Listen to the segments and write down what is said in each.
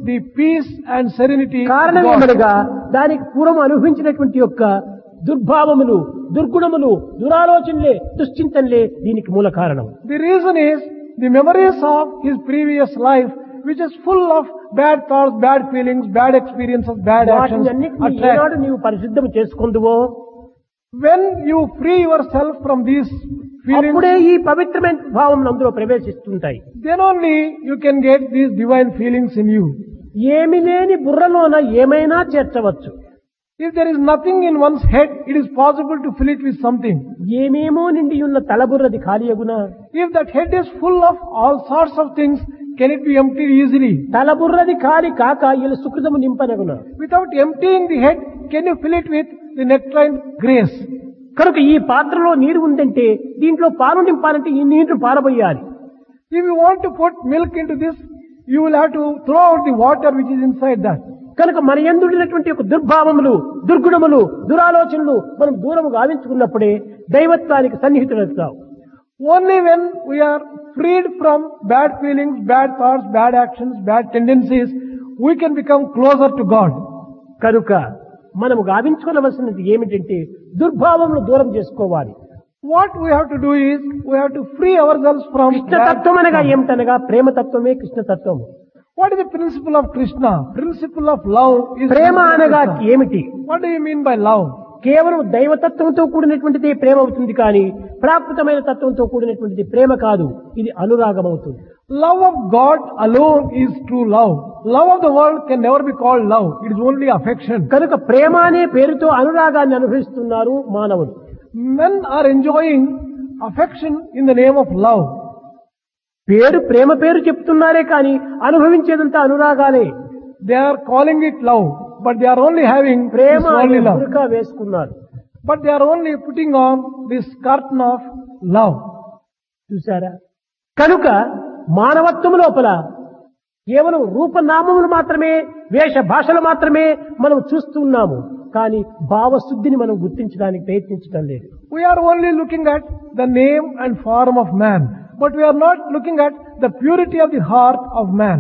the peace and serenity of God. కారణమేమనగా దానికి పూర్వం అనుభవించినటువంటి యొక్క దుర్భావములు, దుర్గుణములు, దురాలోచనలే, దుశ్చింతనలే దీనికి మూల కారణం. The reason is the memories of his previous life, which is full of bad thoughts, bad feelings, bad experiences, bad actions. వాటిని అన్నిటినీ ఏనాడు నీవు పరిశుద్ధం చేసుకుందువో When you free yourself from these feelings, అప్పుడే ఈ పవిత్రమైన భావం అందులో ప్రవేశిస్తుంటాయి. then only you can get these divine feelings in you. ఏమి లేని బుర్రలోన ఏమైనా చేర్చవచ్చు. If there is nothing in one's head, it is possible to fill it with something. ఏమేమో నిండి ఉన్న తలబుర్రది ఖాళీయగునా. If that head is full of all sorts of things, can it be emptied easily? తలబుర్రది ఖాళీ కాక ఇలా సుకృతము నింపనగునా. Without emptying the head, can you fill it with the nectarine grace? కనుక ఈ పాత్రలో నీరు ఉందంటే దీంట్లో పాలు నింపాలంటే ఈ నీరు పారబోయాలి. If you want to put milk into this, you will have to throw out the water which is inside that. కనుక మన యందుడినటువంటి ఒక దుర్భావములు, దుర్గుణములు, దురాలోచనలు మనం దూరము గావించుకున్నప్పుడే దైవత్వానికి సన్నిహితులవుతాం. Only when we are freed from bad feelings, bad thoughts, bad actions, bad tendencies, we can become closer to God. కనుక మనము గావించుకోవలసినది ఏమిటంటే దుర్భావములు దూరం చేసుకోవాలి. What we have to do is, we have to free ourselves from కృష్ణతత్వం అనగా ఏమిటనగా ప్రేమతత్వమే కృష్ణతత్వము. What is the principle of Krishna? Principle of love is ప్రేమ అనగా Krishna. ఏమిటి? What do you mean by love? కేవలం దైవతత్వంతో కూడినటువంటిది ప్రేమ అవుతుంది కానీ ప్రాకృతమైన తత్వంతో కూడినటువంటిది ప్రేమ కాదు. ఇది అనురాగం అవుతుంది. Love of God alone is true love. Love of the world can never be called love. It is only affection. కనుక ప్రేమ అనే పేరుతో అనురాగాన్ని అనుభవిస్తున్నారు మానవులు. Men are enjoying affection in the name of love. ప్రేమ పేరు చెప్తున్నారే కానీ అనుభవించేదంతా అనురాగాలే. They are calling it love, but they are only having Prema this అనే only love. బురకా వేసుకున్నారు. But they are only putting on this curtain of love. చూసారా? కనుక మానవత్వం లోపల కేవలం రూపనామములు మాత్రమే, వేష భాషలు మాత్రమే మనం చూస్తున్నాము. కానీ భావశుద్ధిని మనం గుర్తించడానికి ప్రయత్నించడం లేదు. We are only looking at the name and form of man, but we are not looking at the purity of the heart of man.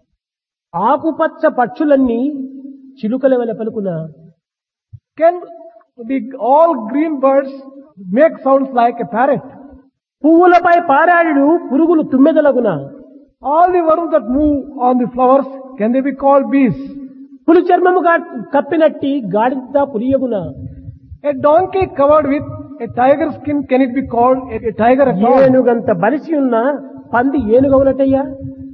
ఆకుపచ్చ పక్షులన్నీ చిలుకల వలె పలుకున. Can all green birds make sounds like a parrot? పువ్వులపై పారాడు పురుగులు తుమ్మెదలగున. All the worms that move on the flowers, can they be called bees? పులి చర్మముగా కప్పినట్టి గాడిద పులియగున. A donkey covered with a tiger skin, can it be called a tiger at all? ఏనుగంత బలిసి ఉన్న పంది ఏనుగవులటయ్యా.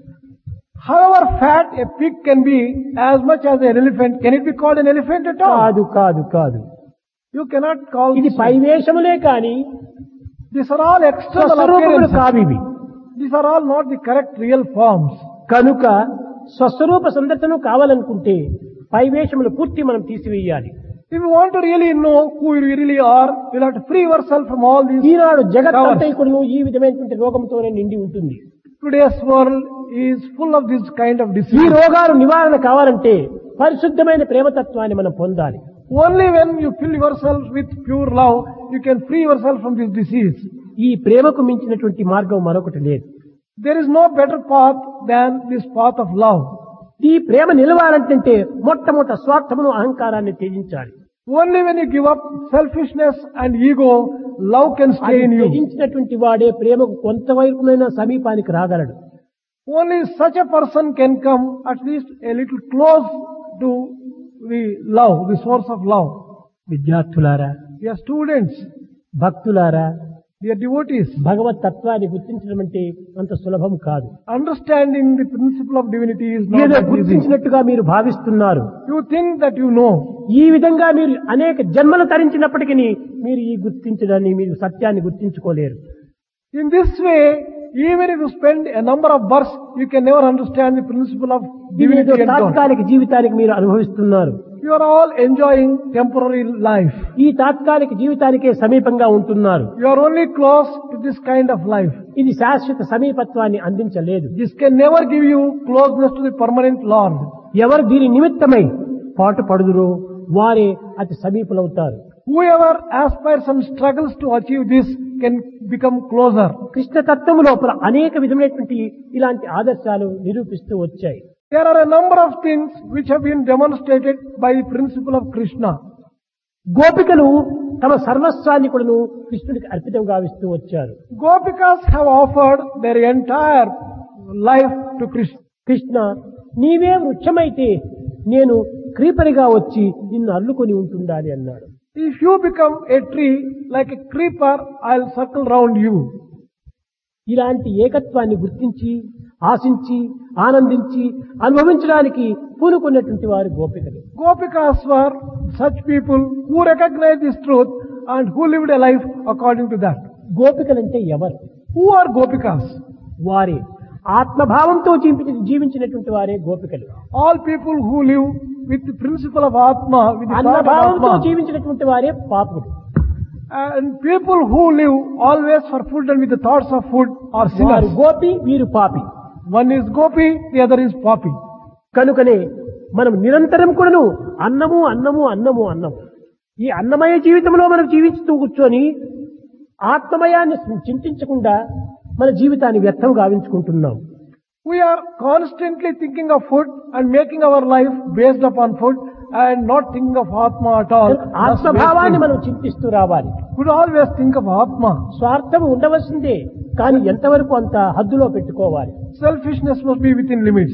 However fat a pig can be, as much as an elephant, can it be called an elephant at all? కాదు కాదు కాదు. You cannot call ఇది this. పైవేషములే కాని These are all external స్వస్వరూపములు appearances. కావివి. These are all not the correct real forms. కనుక స్వస్వరూప సందర్శనం కావాలనుకుంటే పైవేషములు పూర్తి మనం తీసివేయాలి. If you want to really know who you really are, you'll have to free yourself from all these. ఈనాడు జగత్తంతైకుడును ఈ విధమైనటువంటి రోగంతోనే నిండి ఉంటుంది. Today's world is full of this kind of ఈ disease. రోగాలు నివారణ కావాలంటే పరిశుద్ధమైన ప్రేమతత్వాన్ని మనం పొందాలి. Only when you fill yourself with pure love, you can free yourself from this disease. ఈ ప్రేమకు మించినటువంటి మార్గం మరొకటి లేదు. There is no better path than this path of love. ఈ ప్రేమ నిలవాలంటే మొట్టమొదట స్వార్థమును అహంకారాన్ని త్యజించాలి. Only when you give up selfishness and ego, love can stay in you. త్యజించినటువంటి వాడే ప్రేమకు కొంతవరకునైనా సమీపానికి రాగలడు. Only such a person can come at least a little close to the love, the source of love. విద్యార్థులారా, Dear students, భక్తులారా, dear devotees, భగవత్ తత్వాన్ని గుర్తించడం అంటే అంత సులభం కాదు. understanding the principle of divinity is not ఏదో that easy. గుర్తించినట్టుగా మీరు భావిస్తున్నారు. You think that you know. ఈ విధంగా మీరు అనేక జన్మలు తరించినప్పటికీ మీరు ఈ గుర్తించడాన్ని, మీరు సత్యాన్ని గుర్తించుకోలేరు. In this way, even if you spend a number of births, you can never understand the principle of ఇదేదో divinity and God. తాత్కాలిక జీవితానికి మీరు అనుభవిస్తున్నారు. You are all enjoying temporary life. ఈ తాత్కాలిక జీవితానికే సమీపంగా ఉంటున్నారు. You are only close to this kind of life. ఇది శాశ్వత సమీపత్వాన్ని అందించలేదు. This can never give you closeness to the permanent Lord. ఎవరు దీని నిమిత్తమై పాటు పడుదురో వారే అతి సమీపులవుతారు. Whoever aspires and struggles to achieve this can become closer. Krishna తత్వము లోపల అనేక విధమైనటువంటి ఇలాంటి ఆదర్శాలు నిరూపిస్తూ వచ్చాయి. There are a number of things which have been demonstrated by the principle of Krishna. గోపికలు తమ సర్వస్వాన్ని కూడాను కృష్ణుడికి అర్పితం గావిస్తూ వచ్చారు. Gopikas have offered their entire life to Krishna. Krishna, నీవే వృక్షమైతే నేను క్రీపరిగా వచ్చి నిన్ను అల్లుకొని ఉంటుండాలి అన్నాడు. If you become a tree, like a creeper, I'll circle round you. ఇలాంటి ఏకత్వాన్ని గుర్తించి ఆశించి ఆనందించి అనుభవించడానికి పూనుకున్నటువంటి వారు గోపికలు. Gopikas were such people who recognized this truth and who lived a life according to that. గోపికలంటే ఎవరు? Who are Gopikas? వారే ఆత్మభావంతో జీవించినటువంటి వారే గోపికలు. All people who live with the principle of Atma, with the thought of అన్నభావంతో Atma. జీవించినటువంటి వారే పాపులు. And people who live always for food and with the thoughts of food are వారు sinners. Gopi, వీరు పాపి. One is Gopi, the other is Papi. కనుకనే మనం నిరంతరం కూడాను అన్నము అన్నము అన్నము అన్నము ఈ అన్నమయ జీవితంలో మనం జీవిస్తూ కూర్చొని ఆత్మమయాన్ని చింతించకుండా మన జీవితాన్ని వ్యర్థం గావించుకుంటున్నాం. We are constantly thinking of food and making our life based upon food and not thinking of Atma at all. ఆత్మభావాన్ని మనం చింతిస్తూ రావాలి. We should always think of Atma. స్వార్థం ఉండవలసిందే, కానీ ఎంతవరకు అంత హద్దులో పెట్టుకోవాలి. Selfishness must be within limits.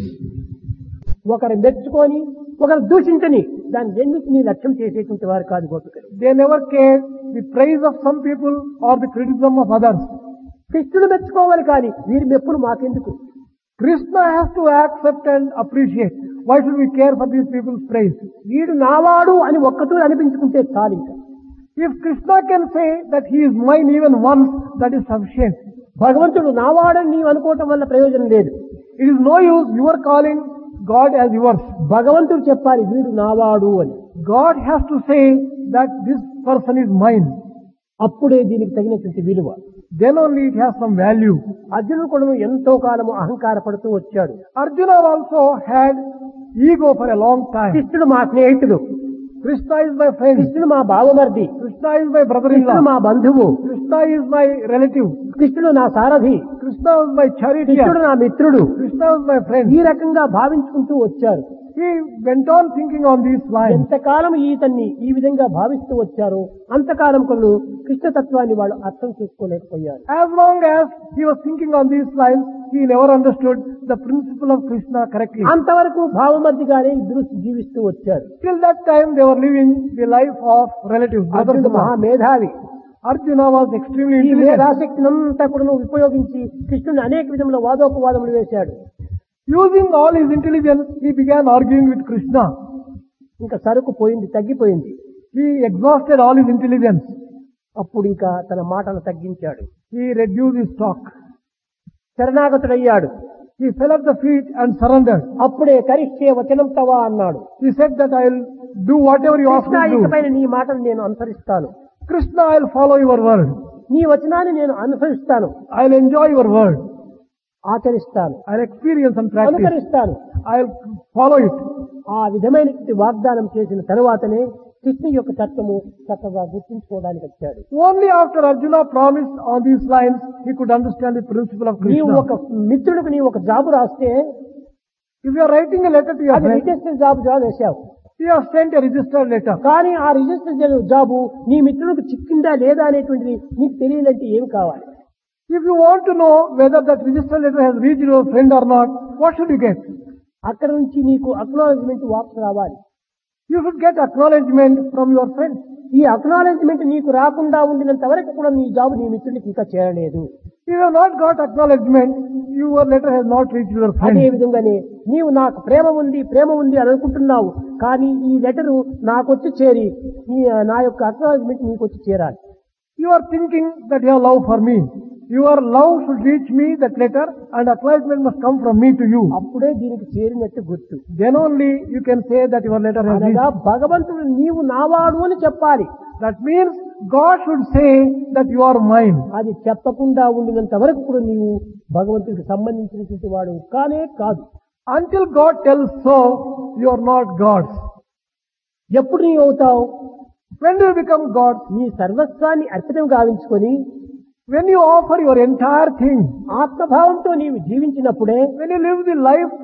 ఒకరు మెచ్చుకొని ఒకరు దూషించని దాని రెండింటినీ లక్ష్యం చేసేటువంటి వారు కాదు గోపికలు. They never care the praise of some people or the criticism of others. కృష్ణుడు మెచ్చుకోవాలి, కానీ వీరి మెప్పులు మాకెందుకు? Krishna has to accept and appreciate. Why should we care for these people's praise? వీడు నావాడు అని ఒక్కతూ అనిపించుకుంటే చాలు. ఇంకా If Krishna can say that he is mine even once, that is sufficient. భగవంతుడు నావాడని నీవు అనుకోవటం వల్ల ప్రయోజనం లేదు. It is no use you are calling God as yours. భగవంతుడు చెప్పాలి వీడు నావాడు అని. God has to say that this person is mine. అప్పుడే దీనికి తగినటువంటి విలువ. Then only it has some value. అర్జునుడు కూడా ఎంతో కాలము అహంకారపడుతూ వచ్చాడు. Arjuna also had ego for a long time. కృష్ణుడు మా స్నేహితుడు, Krishna is my friend. కృష్ణుడు మా బావమర్ది, Krishna is my brother-in-law. కృష్ణుడు మా బంధువు, Krishna is my relative. కృష్ణుడు నా సారథి, Krishna is my charioteer. కృష్ణుడు నా మిత్రుడు. Krishna is my friend. ఈ రకంగా భావించుకుంటూ వచ్చారు. He went on thinking on these lines. ఎంతకాలం ఈతన్ని ఈ విధంగా భావిస్తూ వచ్చారో అంతకాలం కొను కృష్ణతత్వాన్ని వాళ్ళు అర్థం చేసుకోలేకపోయారు. As long as he was thinking on these lines, he never understood the principle of Krishna correctly. అంతవరకు భావమర్దిగానే ఇద్దరు జీవిస్తూ వచ్చారు. Till that time they were living the life of relatives. అర్జునుడు మహామేధావి. Arjuna was extremely ఈ intelligent. మేధాశక్తిని అంతా కూడా ఉపయోగించి కృష్ణుని అనేక విధముల వాదోపవాదములు వేశాడు. Using all his intelligence, he began arguing with Krishna. ఇంకా సరుకు పోయింది, తగ్గిపోయింది. He exhausted all his intelligence. అప్పుడు ఇంకా తన మాటను తగ్గించాడు. He reduced his talk. శరణాగతుడయ్యాడు. He fell at the feet and surrendered. అప్పుడే కరిష్యే వచనం తవా అన్నాడు. He said that I will do whatever you ask me Krishna, to do. ఇకపైన నీ మాటను నేను అనుసరిస్తాను. Krishna, I will follow your word. నీ వచనాన్ని నేను అనుసరిస్తాను, I will enjoy your word. ఆచరిస్తాను, I will experience and practice. అనుసరిస్తాను. I will follow it. ఆ విధమైనటువంటి వాగ్దానం చేసిన తరువాతనే కృష్ణ యొక్క తత్వము చక్కగా గుర్తించుకోవడానికి వచ్చాడు. Only after Arjuna promised on these lines, he could understand the principle of నీవు Krishna. ఒక మిత్రుడికి నీవు ఒక జాబు రాస్తే If you are writing a letter to your అది friend, రిజిస్టర్ జాబ్ వేశావు. you have sent a registered letter. కానీ ఆ register job నీ మిత్రుడికి చిక్కిందా లేదా అనేటువంటిది నీకు తెలియాలంటే ఏమి కావాలి? If you want to know whether that registered letter has reached your friend or not, what should you get? అక్కడ నుంచి నీకు అక్నాలెడ్జ్మెంట్ వాపసు రావాలి. You should get acknowledgement from your friend. ఈ అక్నాలెడ్జ్మెంట్ నీకు రాకుండా ఉండినంత వరకు కూడా నీ జాబు నీ మిత్రుడికి ఇంకా చేరలేదు. If you have not got acknowledgement, your letter has not reached your అదే friend. విధంగానే నీవు నాకు ప్రేమ ఉంది అని అనుకుంటున్నావు, కానీ ఈ లెటరు నాకొచ్చి చేరి నా యొక్క అక్నాలెడ్జ్మెంట్ నీకు వచ్చి చేరాలి. You are thinking that you have love for me. Your love should reach me, that letter, and acknowledgement must come from me to you. అప్పుడే దీనికి చేరినట్టు గుర్తు. Then only you can say that your letter has అనగా reached. భగవంతుడు నీవు నావాడు అని చెప్పాలి. That means God should say that you are mine. అది చెప్పకుండా ఉండినంత వరకు కూడా నీవు భగవంతుడికి సంబంధించినటువంటి వాడు కానే కాదు. Until God tells so, you are not God's. ఎప్పుడు నీవు అవుతావు? When do you become God? నీ సర్వస్వాన్ని అర్పితం గావించుకొని When you offer your entire thing. ఆత్మభావంతో నీవు జీవించినప్పుడే When you live the life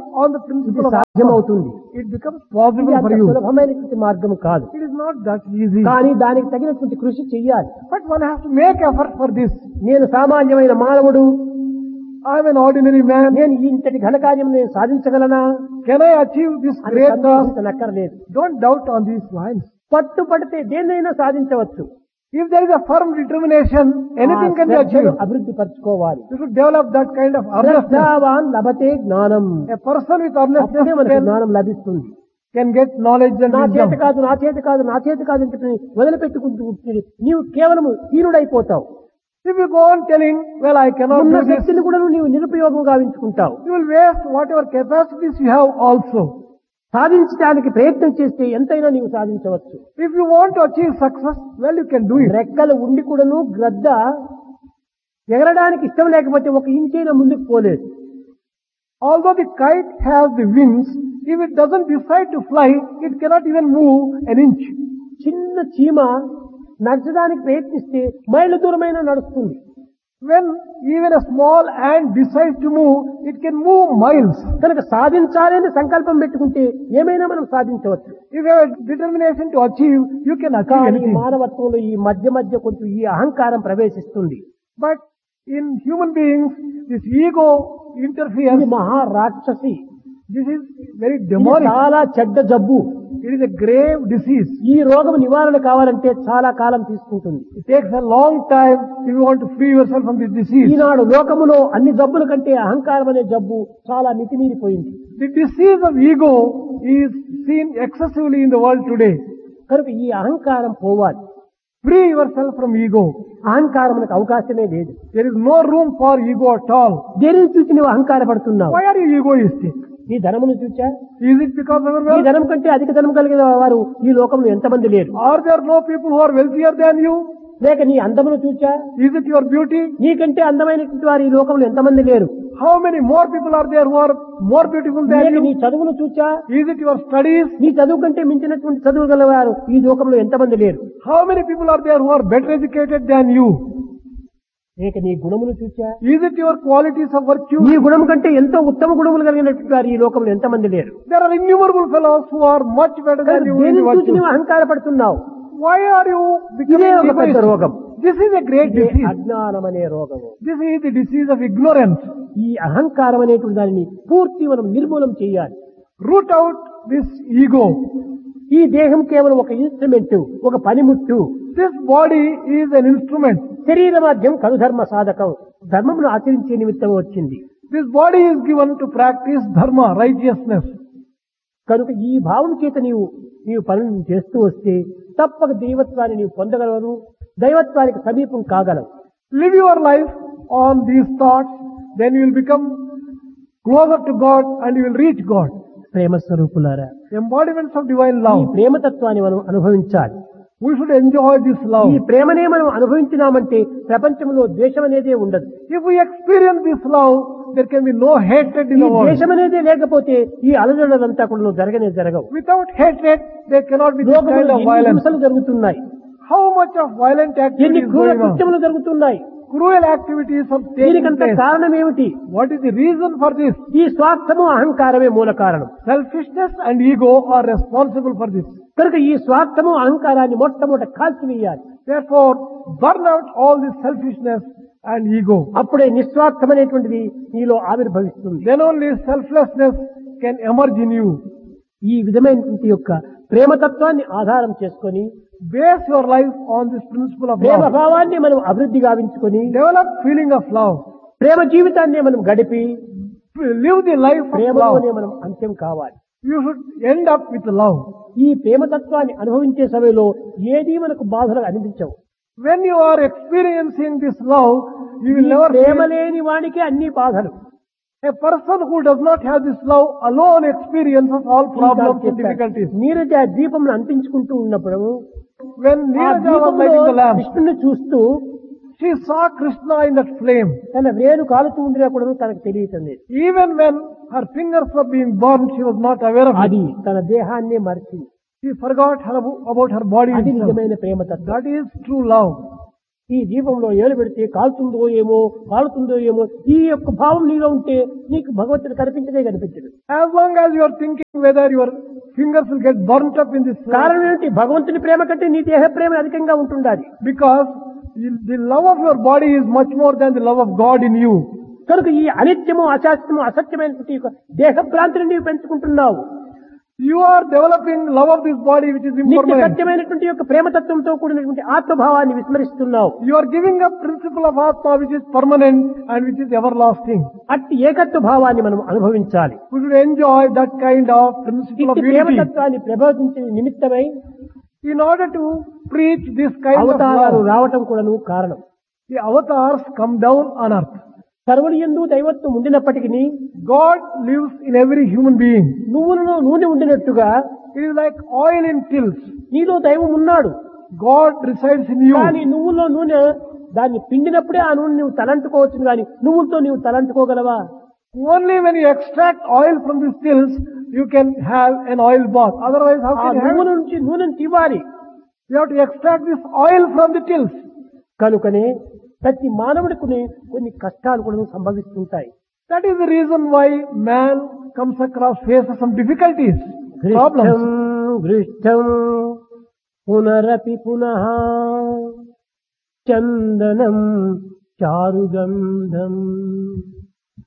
on the ఇది principle of సాధ్యమవుతుంది. it becomes possible ఇది for అంత you. సులభమైనటువంటి మార్గం కాదు. It is not that easy. కానీ దానికి తగినటువంటి కృషి చెయ్యాలి. But one has to make effort for this. నేను సామాన్యమైన మానవుడు, I am an ordinary man. నేను ఇంతటి ఘనకార్యం నేను సాధించగలనా Can I achieve this అని great task? సందేహించనక్కర్లేదు. Don't doubt on these lines. పట్టుపడితే దేన్నైనా సాధించవచ్చు. If there is a firm determination, anything can be achieved. అభివృద్ధి పరచుకోవాలి. You should develop that kind of earnestness. శ్రద్ధావాన్ లభతే జ్ఞానం. A person with అప్పుడే earnestness మనకు can జ్ఞానం లభిస్తుంది. get knowledge and నా చేత wisdom. కాదు, నా చేత కాదు, నా చేత కాదు అని చెప్పి వదిలిపెట్టుకుంటూ కూర్చుని నీవు కేవలం హీనుడైపోతావు. If you go on telling, well, I cannot ఉన్న do this, శక్తిని కూడా నీవు నిరుపయోగం గావించుకుంటావు. you will waste whatever capacities you have also. సాధించడానికి ప్రయత్నం చేస్తే ఎంతైనా నీవు సాధించవచ్చు. If you want to achieve success, well, you can do it. రెక్కలు ఉండి కూడాను గ్రద్ద ఎగరడానికి ఇష్టం లేకపోతే ఒక ఇంచైనా ముందుకు పోలేదు. Although the kite has the wings, if it doesn't decide to fly, it cannot even move an inch. చిన్న చీమ నడచడానికి ప్రయత్నిస్తే మైళ్ళ దూరమైనా నడుస్తుంది. When even a small ant decides to move, it can move miles. కనుక సాధించాలని సంకల్పం పెట్టుకుంటే ఏమైనా మనం సాధించవచ్చు. If you have a determination to achieve, you can achieve కానీ anything. మానవత్వంలో ఈ మధ్య మధ్య కొంచెం ఈ అహంకారం ప్రవేశిస్తుంది. But in human beings, this ego ఇది interferes. మహా రాక్షసి. This is very ఇది demonic. చాలా చెడ్డ జబ్బు. It is a grave disease. ఈ రోగం నివారణ కావాలంటే చాలా కాలం తీసుకుంటుంది. It takes a long time if you want to free yourself from this disease. ఈనాడు లోకములో అన్ని జబ్బుల కంటే అహంకారం అనే జబ్బు చాలా మితిమీరిపోయింది. The disease of ego is seen excessively in the world today. కనుక ఈ అహంకారం పోవాలి. Free yourself from ego. అహంకారమునకు అవకాశమే లేదు. There is no room for ego at all. దేనిని చూసి నువ్వు అహంకారపడుతున్నావు? Why are you egoistic? నీ ధనమును చూచా? Is it because of your ఈ wealth? ధనం కంటే అధిక ధనం కలిగిన వారు ఈ లోకంలో ఎంతమంది లేరు? Are there no people who are wealthier than you? లేక నీ అందమును చూచా? Is it your beauty? నీకంటే అందమైనటువంటి వారు ఈ లోకంలో ఎంతమంది లేరు? How many more people are there who are more beautiful than లేక నీ you? చదువును చూచా? Is it your studies? నీ చదువు కంటే మించినటువంటి చదువు గలవారు ఈ లోకంలో ఎంతమంది లేరు? How many people are there who are better educated than you? లేక నీ గుణమును చూచా? Is it your qualities of virtue? నీ గుణం కంటే ఎంతో ఉత్తమ గుణములు కలిగినటువంటి వారు ఈ లోకంలో ఎంతమంది లేరు? There are innumerable fellows who are much better than you in దేనిని చూసి virtue. నువ్వు అహంకారపడుతున్నావు? Why are you ఇదే becoming ఒక పెద్ద egoistic? రోగం. This is a great ఇదే disease. అజ్ఞానం అనే రోగము. This is the disease of ignorance. ఈ అహంకారం అనేటువంటి దానిని పూర్తి మనం నిర్మూలం చేయాలి. Root out this ego. ఈ దేహం కేవలం ఒక ఇన్స్ట్రుమెంట్, ఒక పనిముట్టు. This body is an instrument. శరీర మాధ్యం కనుధర్మ సాధకం, ధర్మమును ఆచరించే నిమిత్తం వచ్చింది. This body is given to practice dharma, righteousness. కనుక ఈ భావం చేత నీవు పనులను చేస్తూ వస్తే తప్పక దైవత్వాన్ని నీవు పొందగలవు, దైవత్వానికి సమీపం కాగలవు. Live your life on these thoughts, then you will become closer to God and you will reach God. ప్రేమ స్వరూపులారా, Embodiments of divine ఈ love. ప్రేమతత్వాన్ని మనం అనుభవించాలి. We should enjoy this love. ఈ ప్రేమనే మనం అనుభవించినామంటే ప్రపంచంలో ద్వేషం అనేదే ఉండదు. If we experience this love, there can be no hatred in ఈ the world. ద్వేషం అనేదే లేకపోతే ఈ అలజడులంతా కూడా జరగవు. Without hatred, there cannot be this kind లోకంలో of ఎన్ని violence. హింసలు జరుగుతున్నాయి, How much of violent ఎన్ని activity is క్రూర going on? కృత్యములు జరుగుతున్నాయి. Cruel activities are taking దీనికంత place. కారణం ఏమిటి? What is the reason for this? ఈ స్వార్థము అహంకారమే మూల కారణం. Selfishness and ego are responsible for this. కనుక ఈ స్వార్థము అహంకారాన్ని మొట్టమొదట కాల్చివేయాలి. Therefore, burn out all this selfishness and ego. అప్పుడే నిస్వార్థం అనేటువంటిది నీలో ఆవిర్భవిస్తుంది. Then only selflessness can emerge in you. ఈ విధమైనటువంటి యొక్క ప్రేమతత్వాన్ని ఆధారం చేసుకొని Base your life on this principle of Prema love. భావాన్ని మనం అభివృద్ధి గావించుకొని Develop feeling of love. ప్రేమ జీవితాన్ని మనం గడిపి Live the life of ప్రేమలోనే love. మనం అంత్యం కావాలి. You should end up with love. ఈ ప్రేమతత్వాన్ని అనుభవించే సమయంలో ఏదీ మనకు బాధలు అనిపించవు. When you are experiencing this love, you will ఈ never ప్రేమ feel. లేని వానికి అన్ని బాధలు. A person who does not have this love alone experiences all problems and difficulties. Neeraja దీపంను అంటించుకుంటూ ఉన్నప్పుడు When ఆ Neeraja was దీపంలో lighting the lamp, కృష్ణుని చూస్తూ she saw Krishna in that flame. తన వేరు కాలుతూ ఉండినా కూడా తనకు తెలియటం లేదు. Even when her fingers were being burned, she was not aware of it. అది తన దేహాన్నే మరిచింది. She forgot about her body అది itself. నిజమైన ప్రేమతత్వం. That is true love. ఈ దీపంలో ఏలు పెడితే కాలుతుందో ఏమో కాలుతుందో ఏమో ఈ యొక్క భావం నీలో ఉంటే నీకు భగవంతుడు కనిపించదే కనిపించడు. As long as you are thinking whether your fingers will get burnt up in this కారణం ఏంటి? భగవంతుని ప్రేమ కంటే నీ దేహ ప్రేమ అధికంగా ఉంటుండాలి. because the love of your body is much more than the love of God in you. కనుక ఈ అనిత్యము అశాస్త్రము అసత్యమైనటువంటి యొక్క దేహ భ్రాంతిని నీవు పెంచుకుంటున్నావు. You are developing love of this body which is నిత్య impermanent. సత్యమైనటువంటి యొక్క ప్రేమతత్వంతో కూడినటువంటి ఆత్మభావాన్ని విస్మరిస్తున్నావు. You are giving up principle of Atma which is permanent and which is everlasting. అట్టి ఏకత్వ భావాన్ని మనం అనుభవించాలి. We should enjoy that kind of principle of ఇట్టి unity. ప్రేమతత్వాన్ని ప్రబోధించే నిమిత్తమై In order to preach this kind of అవతారాలు love, రావటం కూడాను కారణం. the avatars come down on earth. సర్వుని యందు దైవత్వం ఉండినప్పటికీ God lives in every human being. నువ్వులలో నూనె ఉండినట్టుగా It is like oil in tills. నీలో దైవం ఉన్నాడు. God resides in you. కానీ నువ్వుల్లో నూనె దాన్ని పిండినప్పుడే ఆ నూనె నువ్వు తలంటుకోవచ్చు కానీ నువ్వులతో నువ్వు తలంటుకోగలవా? Only when you extract oil from these tills, you can have an oil bath. Otherwise, how ఆ can you నువ్వు have it? నుంచి నూనెను తీవాలి. You have to extract this oil from the tills. కనుకనే ప్రతి మానవుడికి కొన్ని కష్టాలు కూడా సంభవిస్తుంటాయి. That is the reason why man comes across, faces some difficulties, problems. గృష్టం పునరపి పునః చందనం చారుగంధం